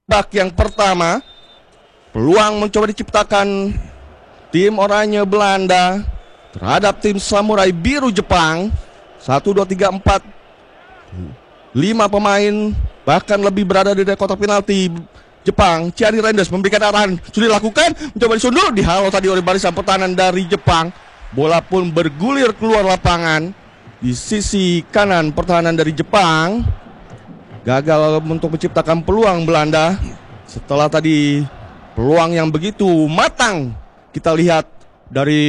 Bak yang pertama. Peluang mencoba diciptakan tim oranye Belanda terhadap tim samurai biru Jepang. 1, 2, 3, 4 5 pemain bahkan lebih berada di kotak penalti Jepang. Thierry Reinders memberikan arahan, sudah dilakukan, mencoba disundur, dihalau tadi oleh barisan pertahanan dari Jepang. Bola pun bergulir keluar lapangan di sisi kanan pertahanan dari Jepang. Gagal untuk menciptakan peluang Belanda. Setelah tadi peluang yang begitu matang kita lihat dari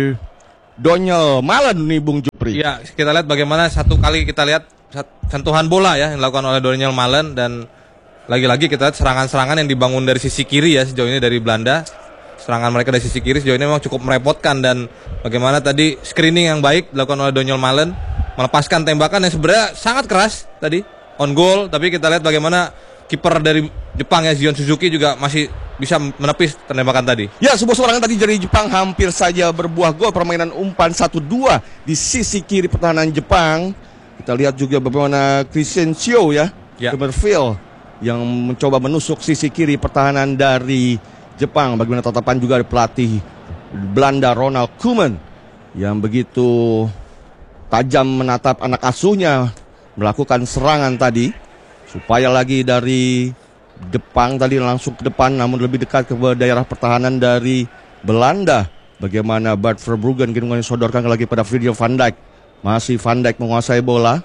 Donyell Malen nih Bung Jupri. Ya, kita lihat bagaimana satu kali kita lihat sentuhan bola ya yang dilakukan oleh Donyell Malen, dan lagi-lagi kita lihat serangan-serangan yang dibangun dari sisi kiri ya sejauh ini dari Belanda. Serangan mereka dari sisi kiri sejauh ini memang cukup merepotkan, dan bagaimana tadi screening yang baik dilakukan oleh Donyell Malen melepaskan tembakan yang sebenarnya sangat keras tadi on goal, tapi kita lihat bagaimana kiper dari Jepang ya Zion Suzuki juga masih bisa menepis tembakan tadi. Ya, sebuah serangan tadi dari Jepang hampir saja berbuah gol. Permainan umpan 1-2 di sisi kiri pertahanan Jepang. Kita lihat juga bagaimana Christian Sio ya, Timberfield yang mencoba menusuk sisi kiri pertahanan dari Jepang. Bagaimana tatapan juga dari pelatih Belanda Ronald Koeman yang begitu tajam menatap anak asuhnya melakukan serangan tadi, supaya lagi dari Jepang tadi langsung ke depan, namun lebih dekat ke daerah pertahanan dari Belanda. Bagaimana Bart Verbruggen kini disodorkan lagi pada Virgil van Dijk. Masih Van Dijk menguasai bola,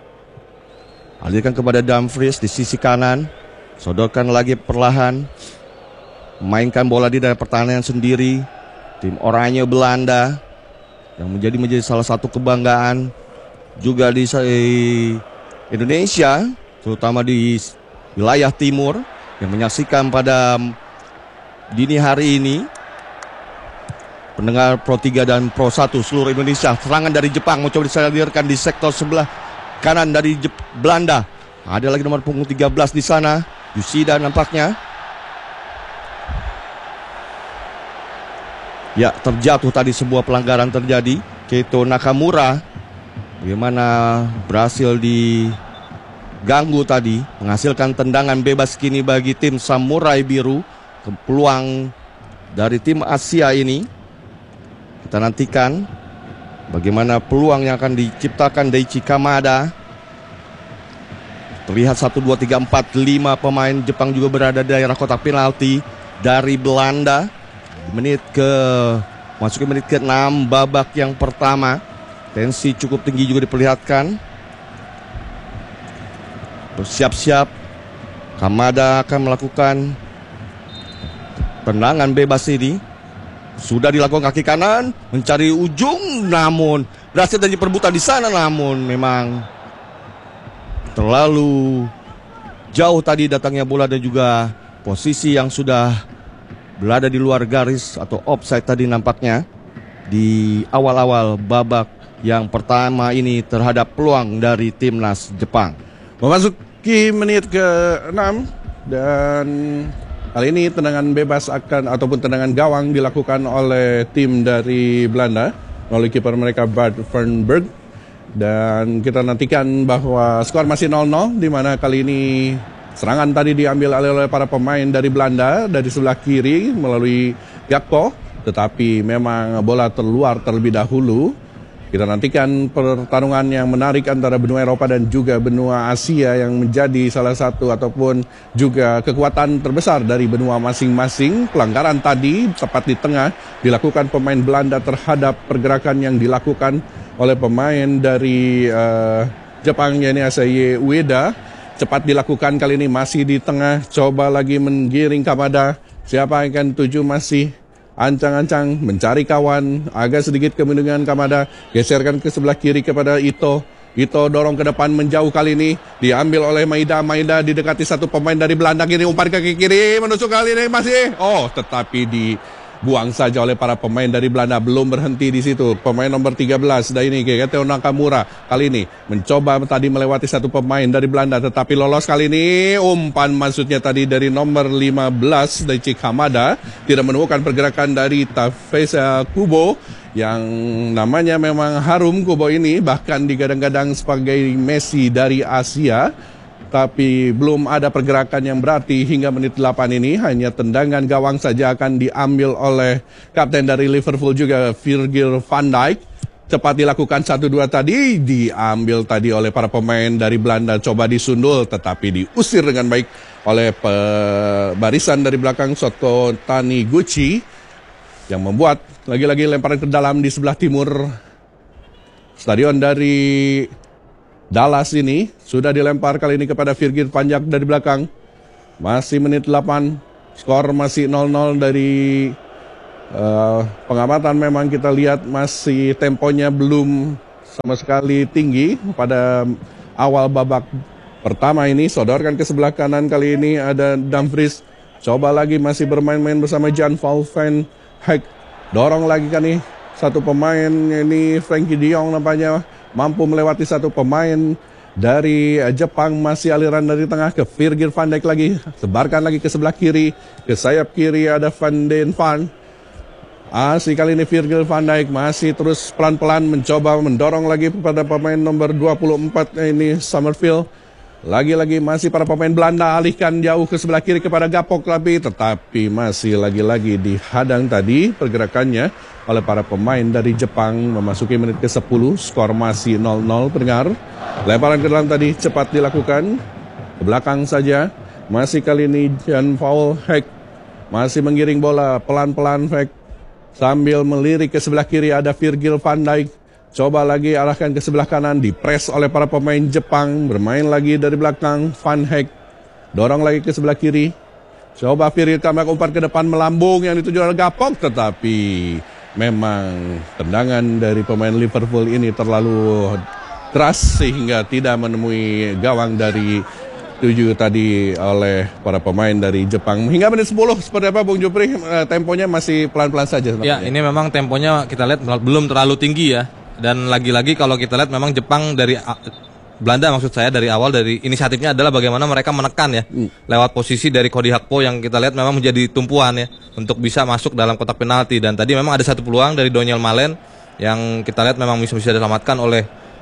alirkan kepada Dumfries di sisi kanan, sodorkan lagi perlahan, mainkan bola di daerah pertahanan sendiri. Tim oranye Belanda yang menjadi salah satu kebanggaan juga di Indonesia, terutama di wilayah timur, yang menyaksikan pada dini hari ini. Pendengar Pro 3 dan Pro 1 seluruh Indonesia. Serangan dari Jepang mencoba disalurkan di sektor sebelah kanan dari Belanda. Ada lagi nomor punggung 13 di sana, Yoshida nampaknya. Ya, terjatuh tadi, sebuah pelanggaran terjadi. Keito Nakamura bagaimana berhasil diganggu tadi, menghasilkan tendangan bebas kini bagi tim Samurai Biru. Peluang dari tim Asia ini kita nantikan bagaimana peluang yang akan diciptakan Daichi Kamada. Terlihat 1, 2, 3, 4, 5 pemain Jepang juga berada di daerah kotak penalti dari Belanda. Masuk ke menit ke-6 babak yang pertama. Tensi cukup tinggi juga diperlihatkan. Bersiap-siap, Kamada akan melakukan tendangan bebas ini. Sudah dilakukan kaki kanan, mencari ujung, namun berhasil dari perebutan di sana, namun memang terlalu jauh tadi datangnya bola dan juga posisi yang sudah berada di luar garis atau offside tadi nampaknya di awal-awal babak yang pertama ini terhadap peluang dari timnas Jepang. Memasuki menit ke-6 dan kali ini tendangan bebas ataupun tendangan gawang dilakukan oleh tim dari Belanda oleh kiper mereka Bart Verbruggen, dan kita nantikan bahwa skor masih 0-0, di mana kali ini serangan tadi diambil oleh para pemain dari Belanda dari sebelah kiri melalui Gakpo, tetapi memang bola terluar terlebih dahulu. Kita nantikan pertarungan yang menarik antara benua Eropa dan juga benua Asia yang menjadi salah satu ataupun juga kekuatan terbesar dari benua masing-masing. Pelanggaran tadi tepat di tengah dilakukan pemain Belanda terhadap pergerakan yang dilakukan oleh pemain dari Jepang, yakni Asahi Ueda. Cepat dilakukan kali ini, masih di tengah, coba lagi menggiring Kamada. Siapa yang akan tuju, masih ancang-ancang mencari kawan, agak sedikit kemungkinan Kamada, geserkan ke sebelah kiri kepada Ito. Ito dorong ke depan menjauh, kali ini diambil oleh Maeda. Maeda didekati satu pemain dari Belanda, kini umpan ke kiri, menusuk kali ini masih. Tetapi dibuang saja oleh para pemain dari Belanda. Belum berhenti di situ. Pemain nomor 13 dan ini Keito Nakamura kali ini mencoba tadi melewati satu pemain dari Belanda, tetapi lolos kali ini. Umpan maksudnya tadi dari nomor 15 Daichi Kamada, tidak menemukan pergerakan dari Tafesa Kubo yang namanya memang harum. Kubo ini bahkan digadang-gadang sebagai Messi dari Asia. tapi belum ada pergerakan yang berarti hingga menit 8 ini. Hanya tendangan gawang saja akan diambil oleh kapten dari Liverpool juga, Virgil van Dijk. Cepat dilakukan 1-2 tadi, diambil tadi oleh para pemain dari Belanda, coba disundul tetapi diusir dengan baik oleh barisan dari belakang Sotko Taniguchi yang membuat lagi-lagi lemparan ke dalam di sebelah timur stadion dari Dallas ini. Sudah dilempar kali ini kepada Virgil van Dijk dari belakang. Masih menit 8, skor masih 0-0 dari pengamatan. Memang kita lihat masih temponya belum sama sekali tinggi pada awal babak pertama ini. Sodorkan ke sebelah kanan, kali ini ada Dumfries. Coba lagi masih bermain-main bersama Jan-Paul van Hek. Dorong lagi kan nih satu pemain, ini Frankie de Jong nampaknya mampu melewati satu pemain dari Jepang. Masih aliran dari tengah ke Virgil van Dijk lagi. Sebarkan lagi ke sebelah kiri. Ke sayap kiri ada Van den Vaart. Asli kali ini Virgil van Dijk masih terus pelan-pelan mencoba mendorong lagi kepada pemain nomor 24 ini Summerfield. Lagi-lagi masih para pemain Belanda alihkan jauh ke sebelah kiri kepada Gapok tetapi masih lagi-lagi dihadang tadi pergerakannya oleh para pemain dari Jepang. Memasuki menit ke-10, skor masih 0-0 pendengar. Lemparan ke dalam tadi cepat dilakukan ke belakang saja. Masih kali ini Jan-Paul Hek masih menggiring bola pelan-pelan. Hek sambil melirik ke sebelah kiri ada Virgil van Dijk. Coba lagi arahkan ke sebelah kanan, dipres oleh para pemain Jepang. Bermain lagi dari belakang Van Hek. Dorong lagi ke sebelah kiri. Coba Virgil Van umpan ke depan melambung yang dituju oleh Gapok. Tetapi memang tendangan dari pemain Liverpool ini terlalu keras sehingga tidak menemui gawang dari tuju tadi oleh para pemain dari Jepang. Hingga menit 10 seperti apa Bung Jupri? Temponya masih pelan-pelan saja. Ya, ini memang temponya kita lihat belum terlalu tinggi ya. Dan lagi-lagi kalau kita lihat memang Jepang dari Belanda maksud saya dari awal dari inisiatifnya adalah bagaimana mereka menekan ya lewat posisi dari Cody Gakpo yang kita lihat memang menjadi tumpuan ya untuk bisa masuk dalam kotak penalti. Dan tadi memang ada satu peluang dari Daniel Malen yang kita lihat memang bisa diselamatkan oleh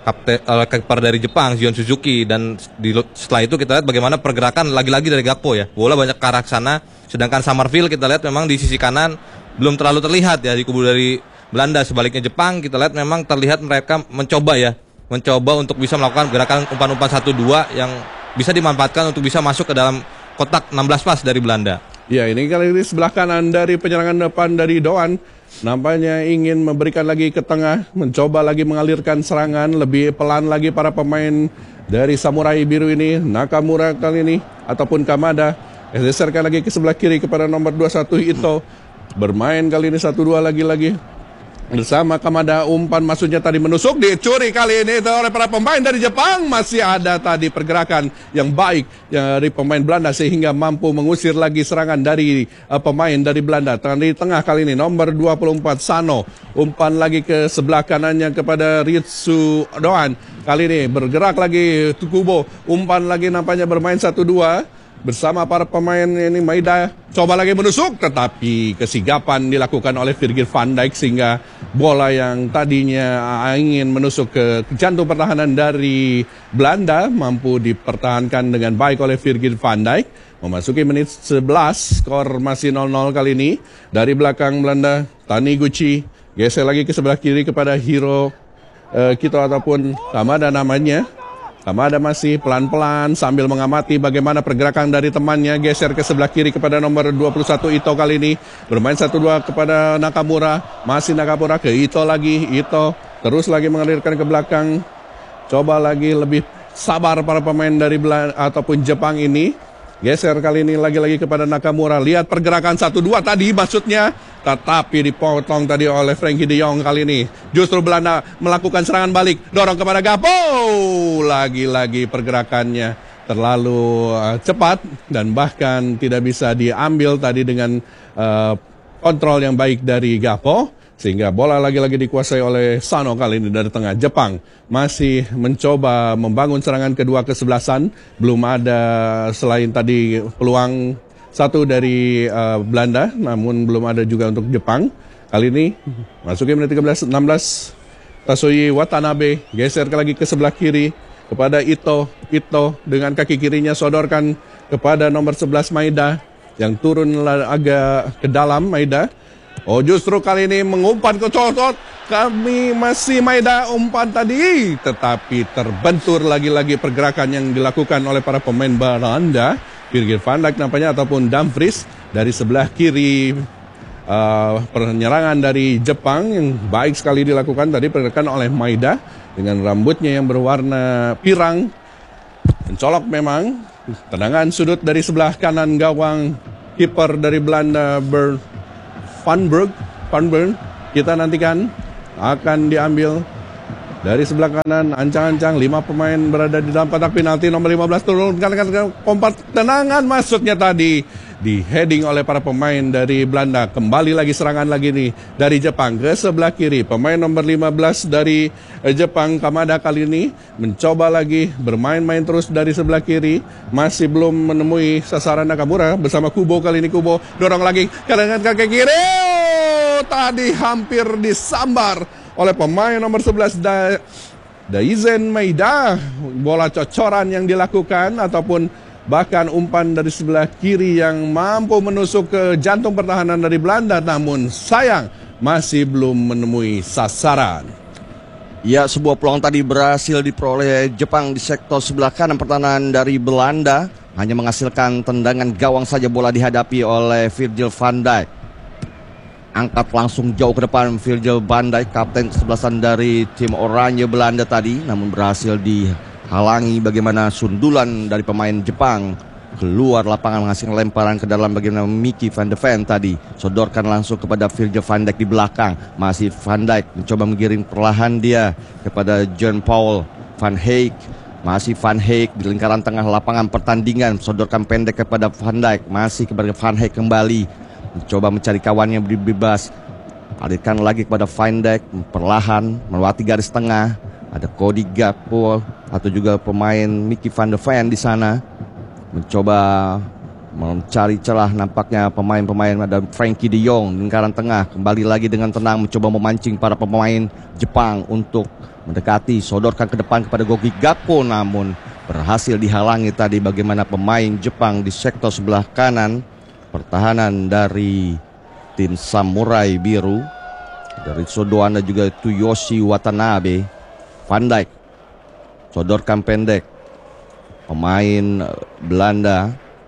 kiper dari Jepang Zion Suzuki. Dan setelah itu kita lihat bagaimana pergerakan lagi-lagi dari Gakpo ya, bola banyak ke arah sana. Sedangkan Summerfield kita lihat memang di sisi kanan belum terlalu terlihat ya di kubu dari Belanda. Sebaliknya Jepang kita lihat memang terlihat mereka mencoba untuk bisa melakukan gerakan umpan-umpan 1-2 yang bisa dimanfaatkan untuk bisa masuk ke dalam kotak 16 pas dari Belanda. Ya, ini kali ini sebelah kanan dari penyerangan depan dari Doan. Nampaknya ingin memberikan lagi ke tengah, mencoba lagi mengalirkan serangan, lebih pelan lagi para pemain dari Samurai Biru ini. Nakamura kali ini ataupun Kamada geserkan lagi ke sebelah kiri kepada nomor 21 Ito. Bermain kali ini 1-2 lagi-lagi bersama Kamada. Umpan maksudnya tadi menusuk, dicuri kali ini oleh para pemain dari Jepang. Masih ada tadi pergerakan yang baik dari pemain Belanda sehingga mampu mengusir lagi serangan dari pemain dari Belanda. Di tengah kali ini nomor 24 Sano. Umpan lagi ke sebelah kanannya kepada Ritsu Doan. Kali ini bergerak lagi Tukubo. Umpan lagi nampaknya bermain 1-2 bersama para pemain ini. Maeda coba lagi menusuk tetapi kesigapan dilakukan oleh Virgil van Dijk sehingga bola yang tadinya ingin menusuk ke jantung pertahanan dari Belanda mampu dipertahankan dengan baik oleh Virgil van Dijk. Memasuki menit 11, skor masih 0-0 kali ini. Dari belakang Belanda Taniguchi geser lagi ke sebelah kiri kepada Hiro Kito ataupun Kamada namanya. Kamada masih pelan-pelan sambil mengamati bagaimana pergerakan dari temannya. Geser ke sebelah kiri kepada nomor 21 Ito kali ini. Bermain 1-2 kepada Nakamura. Masih Nakamura ke Ito lagi. Ito terus lagi mengalirkan ke belakang. Coba lagi lebih sabar para pemain dari ataupun Jepang ini. Geser kali ini lagi-lagi kepada Nakamura. Lihat pergerakan 1-2 tadi maksudnya. Tetapi dipotong tadi oleh Frankie de Jong kali ini. Justru Belanda melakukan serangan balik. Dorong kepada Gakpo. Lagi-lagi pergerakannya terlalu cepat. Dan bahkan tidak bisa diambil tadi dengan kontrol yang baik dari Gakpo. Sehingga bola lagi-lagi dikuasai oleh Sano kali ini dari tengah. Jepang masih mencoba membangun serangan kedua kesebelasan. Belum ada selain tadi peluang satu dari Belanda, namun belum ada juga untuk Jepang. Kali ini masuki menit 13-16. Tasoyi Watanabe geser lagi ke sebelah kiri. kepada Ito dengan kaki kirinya sodorkan kepada nomor 11 Maida yang turun agak ke dalam. Maida, oh justru kali ini mengumpan ke cocot. Kami masih Maida umpan tadi, tetapi terbentur lagi-lagi pergerakan yang dilakukan oleh para pemain Belanda. Virgil van Dijk nampaknya ataupun Dumfries dari sebelah kiri. Penyerangan dari Jepang yang baik sekali dilakukan tadi pergerakan oleh Maida dengan rambutnya yang berwarna pirang, mencolok memang. Tendangan sudut dari sebelah kanan gawang kiper dari Belanda Van Bern. Kita nantikan akan diambil dari sebelah kanan, ancang-ancang 5 pemain berada di dalam kotak penalti. Nomor 15 turunkan kompak, tendangan maksudnya tadi di heading oleh para pemain dari Belanda. Kembali lagi serangan lagi nih dari Jepang ke sebelah kiri. Pemain nomor 15 dari Jepang, Kamada, kali ini mencoba lagi bermain-main terus dari sebelah kiri. Masih belum menemui sasaran Nakamura bersama Kubo. Kali ini Kubo dorong lagi ke kaki kiri. Tadi hampir disambar oleh pemain nomor 11 Daizen Maida. Bola cocoran yang dilakukan ataupun bahkan umpan dari sebelah kiri yang mampu menusuk ke jantung pertahanan dari Belanda, namun sayang masih belum menemui sasaran. Ya, sebuah peluang tadi berhasil diperoleh Jepang di sektor sebelah kanan pertahanan dari Belanda. Hanya menghasilkan tendangan gawang saja, bola dihadapi oleh Virgil van Dijk. Angkat langsung jauh ke depan Virgil van Dijk, kapten kesebelasan dari tim Oranye Belanda tadi, namun berhasil dihalangi bagaimana sundulan dari pemain Jepang keluar lapangan, menghasilkan lemparan ke dalam bagaimana Mickey van de Ven tadi sodorkan langsung kepada Virgil van Dijk di belakang. Masih Van Dijk mencoba menggiring perlahan dia kepada John Paul Van Heek. Masih Van Heek di lingkaran tengah lapangan pertandingan, sodorkan pendek kepada Van Dijk. Masih kepada Van Heek kembali mencoba mencari kawannya bebas. Alirkan lagi kepada Van Dijk perlahan melewati garis tengah. Ada Cody Gakpo atau juga pemain Mickey van de Ven di sana mencoba mencari celah. Nampaknya pemain-pemain ada Frankie De Jong di lingkaran tengah, kembali lagi dengan tenang mencoba memancing para pemain Jepang untuk mendekati, sodorkan ke depan kepada Cody Gakpo, namun berhasil dihalangi tadi bagaimana pemain Jepang di sektor sebelah kanan pertahanan dari tim Samurai Biru, dari Sodoan dan juga Tsuyoshi Watanabe. Van Dijk sodorkan pendek, pemain Belanda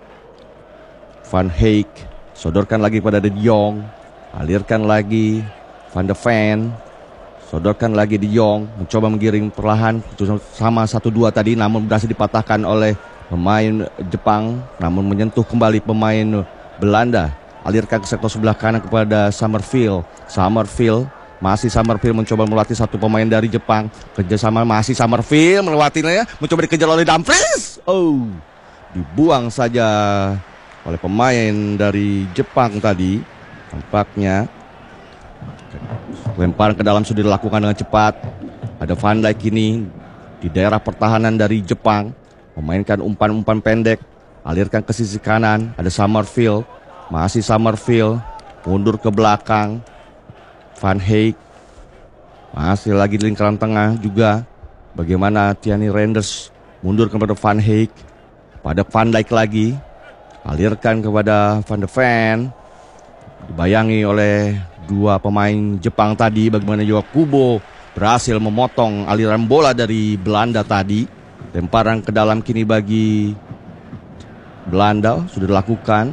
Van Heek sodorkan lagi pada De Jong, alirkan lagi Van de Ven, sodorkan lagi De Jong, mencoba menggiring perlahan sama 1-2 tadi, namun berhasil dipatahkan oleh pemain Jepang, namun menyentuh kembali pemain Belanda. Alirkan ke sektor sebelah kanan kepada Summerfield. Masih Summerfield mencoba melatih satu pemain dari Jepang. Kerjasama masih Summerfield melewatinya, mencoba dikejar oleh Dumfries. Oh, dibuang saja oleh pemain dari Jepang tadi. Tampaknya lemparan ke dalam sudah dilakukan dengan cepat. Ada Van Dijk ini di daerah pertahanan dari Jepang, memainkan umpan-umpan pendek. Alirkan ke sisi kanan, ada Summerfield. Masih Summerfield mundur ke belakang. Van Heek masih lagi di lingkaran tengah juga. Bagaimana Tiani Renders mundur kepada Van Heek, pada Van Dijk lagi, alirkan kepada Van de Ven. Dibayangi oleh dua pemain Jepang tadi. Bagaimana juga Kubo berhasil memotong aliran bola dari Belanda tadi. Lemparan ke dalam kini bagi Belanda sudah dilakukan.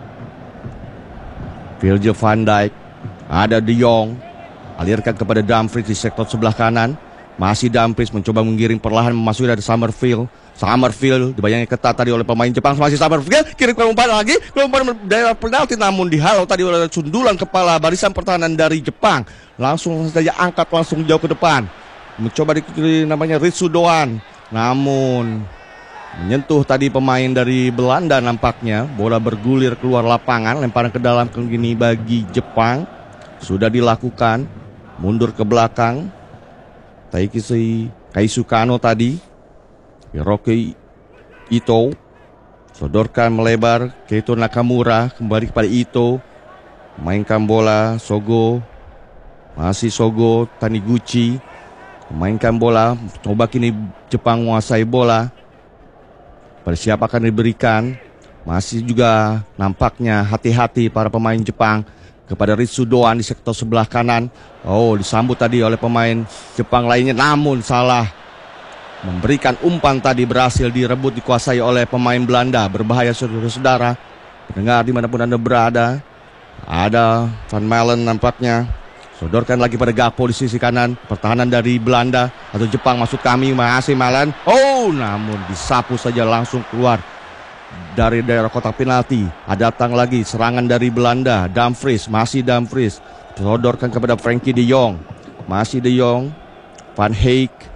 Virgil van Dijk, ada De Jong, alirkan kepada Dumfries di sektor sebelah kanan. Masih Dumfries mencoba menggiring perlahan memasuki dari Summerfield. Dibayangi ketat tadi oleh pemain Jepang. Masih Summerfield, kirim ke umpan lagi, ke umpan daerah penalti, namun dihalau tadi oleh sundulan kepala barisan pertahanan dari Jepang. Langsung saja angkat langsung jauh ke depan, mencoba di namanya Ritsu Doan, namun menyentuh tadi pemain dari Belanda. Nampaknya bola bergulir keluar lapangan, lemparan ke dalam kini bagi Jepang. Sudah dilakukan, mundur ke belakang Taikeshi Kaisukano tadi. Hiroki Ito sodorkan melebar Keito Nakamura, kembali kepada Ito, mainkan bola Sogo. Masih Sogo, Taniguchi Memainkan bola. Coba kini Jepang menguasai bola. Pada siapa akan diberikan. Masih juga nampaknya hati-hati para pemain Jepang kepada Ritsu Doan di sektor sebelah kanan. Oh, disambut tadi oleh pemain Jepang lainnya, namun salah. Memberikan umpan tadi berhasil direbut, dikuasai oleh pemain Belanda. Berbahaya saudara-saudara. Pendengar dimanapun Anda berada. Ada Van Malen nampaknya. Sodorkan lagi pada Gakpo di sisi kanan. Pertahanan dari Belanda atau Jepang maksud kami, masih Malen. Oh, namun disapu saja langsung keluar dari daerah kotak penalti. Datang lagi serangan dari Belanda. Dumfries, masih Dumfries. Sodorkan kepada Frankie de Jong. Masih de Jong. Van Heek.